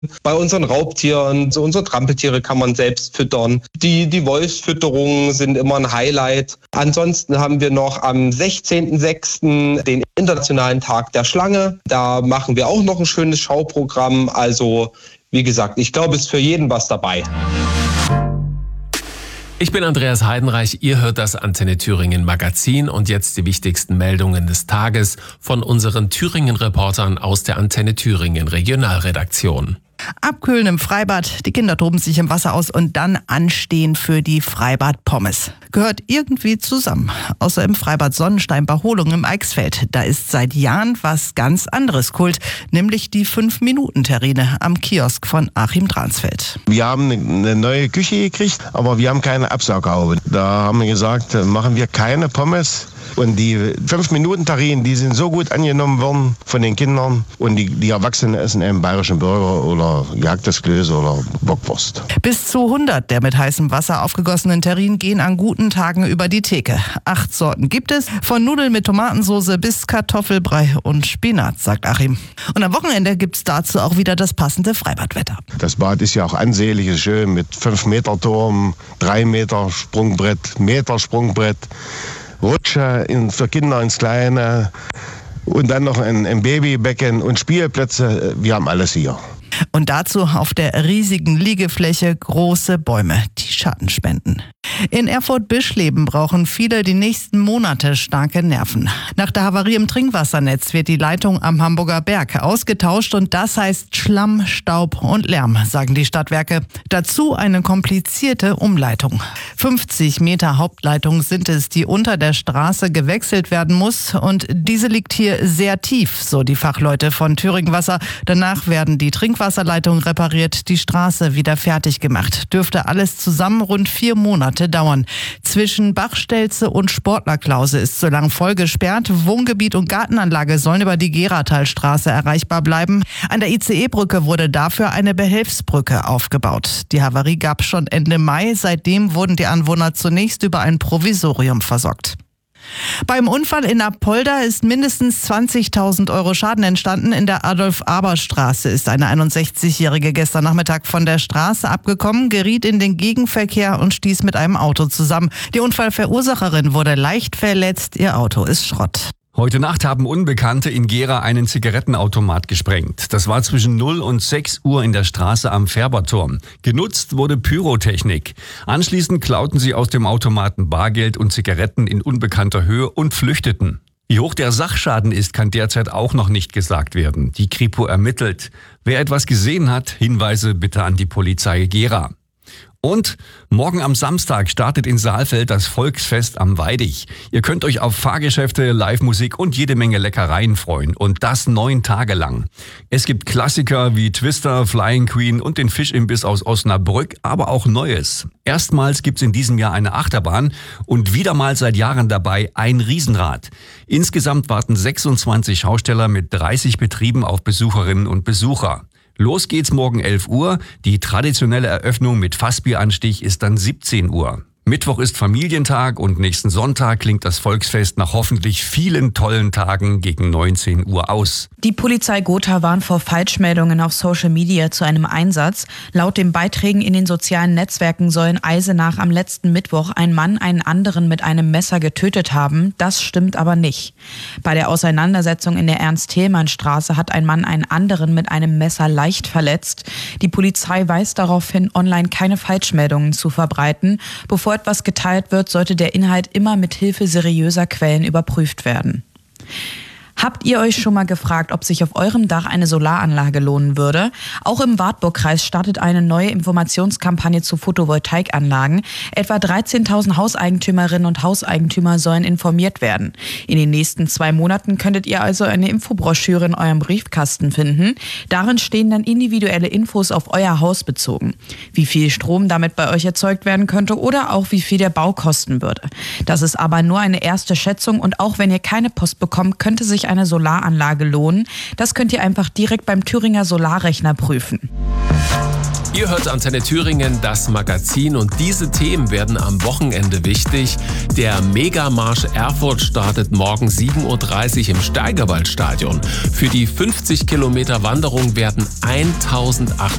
Bei unseren Raubtieren, so unsere Trampeltiere kann man selbst füttern. Die Wolfsfütterungen sind immer ein Highlight. Ansonsten haben wir noch am 16.06. den Internationalen Tag der Schlange. Da machen wir auch noch ein schönes Schauprogramm. Also, wie gesagt, ich glaube, es ist für jeden was dabei. Ich bin Andreas Heidenreich, ihr hört das Antenne Thüringen Magazin und jetzt die wichtigsten Meldungen des Tages von unseren Thüringen-Reportern aus der Antenne Thüringen Regionalredaktion. Abkühlen im Freibad, die Kinder toben sich im Wasser aus und dann anstehen für die Freibad-Pommes. Gehört irgendwie zusammen. Außer im Freibad Sonnenstein bei Holung im Eichsfeld. Da ist seit Jahren was ganz anderes Kult, nämlich die 5-Minuten-Terrine am Kiosk von Achim Dransfeld. Wir haben eine neue Küche gekriegt, aber wir haben keine Absaughaube. Da haben wir gesagt, machen wir keine Pommes. Und die 5-Minuten-Terrinen, die sind so gut angenommen worden von den Kindern. Und die Erwachsenen essen eben bayerischen Burger oder gejagtes Klöße oder Bockwurst. Bis zu 100 der mit heißem Wasser aufgegossenen Terrinen gehen an guten Tagen über die Theke. 8 Sorten gibt es, von Nudeln mit Tomatensauce bis Kartoffelbrei und Spinat, sagt Achim. Und am Wochenende gibt's dazu auch wieder das passende Freibadwetter. Das Bad ist ja auch ansehnlich, ist schön mit 5-Meter-Turm, 3-Meter-Sprungbrett, Meter-Sprungbrett. Rutsche für Kinder ins Kleine und dann noch ein Babybecken und Spielplätze. Wir haben alles hier. Und dazu auf der riesigen Liegefläche große Bäume, die Schatten spenden. In Erfurt-Bischleben brauchen viele die nächsten Monate starke Nerven. Nach der Havarie im Trinkwassernetz wird die Leitung am Hamburger Berg ausgetauscht und das heißt Schlamm, Staub und Lärm, sagen die Stadtwerke. Dazu eine komplizierte Umleitung. 50 Meter Hauptleitung sind es, die unter der Straße gewechselt werden muss und diese liegt hier sehr tief, so die Fachleute von Thüringen Wasser. Danach werden die Trinkwasserleitungen repariert, die Straße wieder fertig gemacht. Dürfte alles zusammen rund 4 Monate dauern. Zwischen Bachstelze und Sportlerklause ist so lang voll gesperrt. Wohngebiet und Gartenanlage sollen über die Geratalstraße erreichbar bleiben. An der ICE-Brücke wurde dafür eine Behelfsbrücke aufgebaut. Die Havarie gab schon Ende Mai. Seitdem wurden die Anwohner zunächst über ein Provisorium versorgt. Beim Unfall in Apolda ist mindestens 20.000 € Schaden entstanden. In der Adolf-Aber-Straße ist eine 61-Jährige gestern Nachmittag von der Straße abgekommen, geriet in den Gegenverkehr und stieß mit einem Auto zusammen. Die Unfallverursacherin wurde leicht verletzt, ihr Auto ist Schrott. Heute Nacht haben Unbekannte in Gera einen Zigarettenautomat gesprengt. Das war zwischen 0 und 6 Uhr in der Straße am Färberturm. Genutzt wurde Pyrotechnik. Anschließend klauten sie aus dem Automaten Bargeld und Zigaretten in unbekannter Höhe und flüchteten. Wie hoch der Sachschaden ist, kann derzeit auch noch nicht gesagt werden. Die Kripo ermittelt. Wer etwas gesehen hat, Hinweise bitte an die Polizei Gera. Und morgen am Samstag startet in Saalfeld das Volksfest am Weidich. Ihr könnt euch auf Fahrgeschäfte, Live-Musik und jede Menge Leckereien freuen. Und das 9 Tage lang. Es gibt Klassiker wie Twister, Flying Queen und den Fischimbiss aus Osnabrück, aber auch Neues. Erstmals gibt's in diesem Jahr eine Achterbahn und wieder mal seit Jahren dabei ein Riesenrad. Insgesamt warten 26 Schausteller mit 30 Betrieben auf Besucherinnen und Besucher. Los geht's morgen 11 Uhr. Die traditionelle Eröffnung mit Fassbieranstich ist dann 17 Uhr. Mittwoch ist Familientag und nächsten Sonntag klingt das Volksfest nach hoffentlich vielen tollen Tagen gegen 19 Uhr aus. Die Polizei Gotha warnt vor Falschmeldungen auf Social Media zu einem Einsatz. Laut den Beiträgen in den sozialen Netzwerken soll in Eisenach am letzten Mittwoch ein Mann einen anderen mit einem Messer getötet haben. Das stimmt aber nicht. Bei der Auseinandersetzung in der Ernst-Thälmann-Straße hat ein Mann einen anderen mit einem Messer leicht verletzt. Die Polizei weist darauf hin, online keine Falschmeldungen zu verbreiten. Bevor etwas geteilt wird, sollte der Inhalt immer mit Hilfe seriöser Quellen überprüft werden. Habt ihr euch schon mal gefragt, ob sich auf eurem Dach eine Solaranlage lohnen würde? Auch im Wartburgkreis startet eine neue Informationskampagne zu Photovoltaikanlagen. Etwa 13.000 Hauseigentümerinnen und Hauseigentümer sollen informiert werden. In den nächsten 2 Monaten könntet ihr also eine Infobroschüre in eurem Briefkasten finden. Darin stehen dann individuelle Infos auf euer Haus bezogen. Wie viel Strom damit bei euch erzeugt werden könnte oder auch wie viel der Bau kosten würde. Das ist aber nur eine erste Schätzung und auch wenn ihr keine Post bekommt, könnte sich eine Solaranlage lohnen. Das könnt ihr einfach direkt beim Thüringer Solarrechner prüfen. Ihr hört Antenne Thüringen, das Magazin, und diese Themen werden am Wochenende wichtig. Der Megamarsch Erfurt startet morgen 7.30 Uhr im Steigerwaldstadion. Für die 50 Kilometer Wanderung werden 1.800